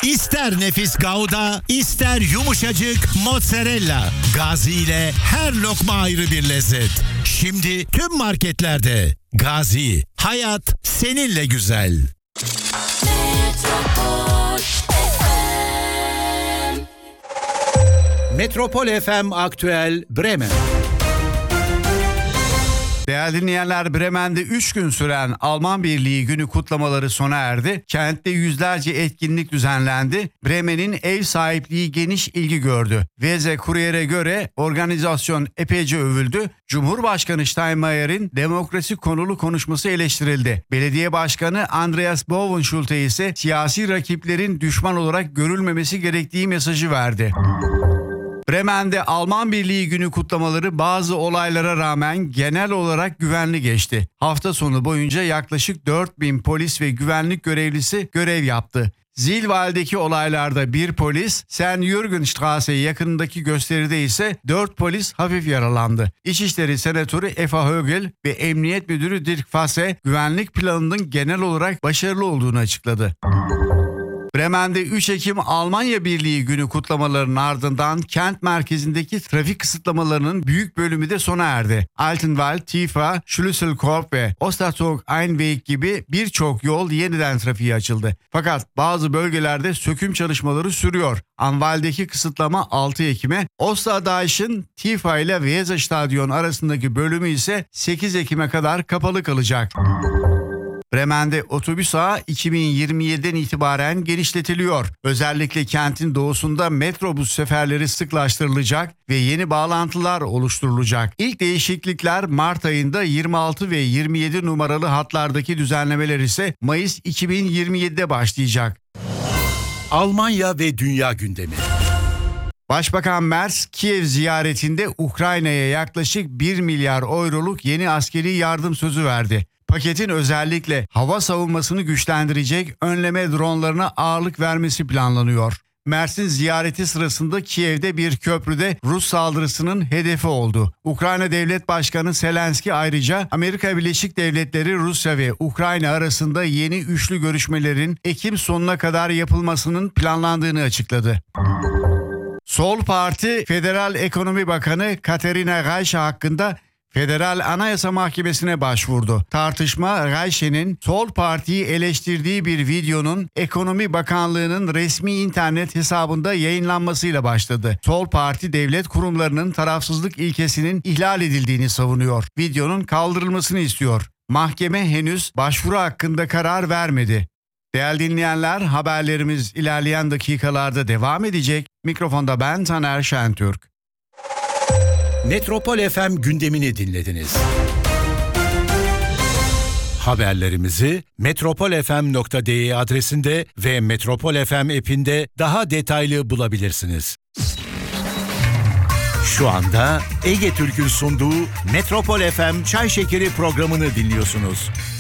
İster nefis Gouda, ister yumuşacık mozzarella. Gazi ile her lokma ayrı bir lezzet. Şimdi tüm marketlerde. Gazi, hayat seninle güzel. Metropol FM Aktüel Bremen. Değerli dinleyenler, Bremen'de 3 gün süren Alman Birliği Günü kutlamaları sona erdi. Kentte yüzlerce etkinlik düzenlendi. Bremen'in ev sahipliği geniş ilgi gördü. Weser Kurier'e göre organizasyon epeyce övüldü. Cumhurbaşkanı Steinmeier'in demokrasi konulu konuşması eleştirildi. Belediye Başkanı Andreas Bovenschulte ise siyasi rakiplerin düşman olarak görülmemesi gerektiği mesajı verdi. Bremen'de Alman Birliği Günü kutlamaları bazı olaylara rağmen genel olarak güvenli geçti. Hafta sonu boyunca yaklaşık 4000 polis ve güvenlik görevlisi görev yaptı. Zilwal'deki olaylarda bir polis, St-Jürgenstraße yakınındaki gösteride ise 4 polis hafif yaralandı. İçişleri Senatörü Eva Högel ve Emniyet Müdürü Dirk Fasse güvenlik planının genel olarak başarılı olduğunu açıkladı. Bremen'de 3 Ekim Almanya Birliği Günü kutlamalarının ardından kent merkezindeki trafik kısıtlamalarının büyük bölümü de sona erdi. Altenwald, Tifa, Schlüsselkorb ve Ostertog-Einweg gibi birçok yol yeniden trafiğe açıldı. Fakat bazı bölgelerde söküm çalışmaları sürüyor. Anwald'deki kısıtlama 6 Ekim'e, Osterdeichin, Tifa ile Weserstadion arasındaki bölümü ise 8 Ekim'e kadar kapalı kalacak. Bremen'de otobüs ağı 2027'den itibaren genişletiliyor. Özellikle kentin doğusunda metrobüs seferleri sıklaştırılacak ve yeni bağlantılar oluşturulacak. İlk değişiklikler Mart ayında 26 ve 27 numaralı hatlardaki düzenlemeler ise Mayıs 2027'de başlayacak. Almanya ve dünya gündemi. Başbakan Merz, Kiev ziyaretinde Ukrayna'ya yaklaşık 1 milyar euroluk yeni askeri yardım sözü verdi. Paketin özellikle hava savunmasını güçlendirecek önleme dronlarına ağırlık vermesi planlanıyor. Merz'in ziyareti sırasında Kiev'de bir köprüde Rus saldırısının hedefi oldu. Ukrayna Devlet Başkanı Zelenski ayrıca Amerika Birleşik Devletleri, Rusya ve Ukrayna arasında yeni üçlü görüşmelerin Ekim sonuna kadar yapılmasının planlandığını açıkladı. Sol Parti Federal Ekonomi Bakanı Katerina Reiche hakkında Federal Anayasa Mahkemesi'ne başvurdu. Tartışma, Reiche'nin Sol Parti'yi eleştirdiği bir videonun Ekonomi Bakanlığı'nın resmi internet hesabında yayınlanmasıyla başladı. Sol Parti devlet kurumlarının tarafsızlık ilkesinin ihlal edildiğini savunuyor. Videonun kaldırılmasını istiyor. Mahkeme henüz başvuru hakkında karar vermedi. Değerli dinleyenler, haberlerimiz ilerleyen dakikalarda devam edecek. Mikrofonda ben Taner Şentürk. Metropol FM gündemini dinlediniz. Haberlerimizi metropolfm.de adresinde ve Metropol FM app'inde daha detaylı bulabilirsiniz. Şu anda Ege Türk'ün sunduğu Metropol FM Çay Şekeri programını dinliyorsunuz.